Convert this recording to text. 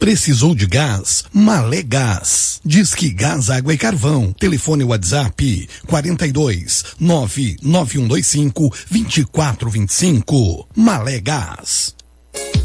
Precisou de gás? Malé Gás. Disque Gás, Água e Carvão. Telefone WhatsApp 42 99125 2425. Malé Gás.